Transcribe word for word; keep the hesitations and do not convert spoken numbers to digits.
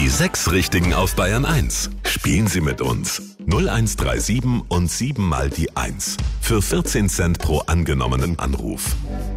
Die sechs Richtigen auf Bayern eins. Spielen Sie mit uns. null eins drei sieben und sieben mal die eins. Für vierzehn Cent pro angenommenen Anruf.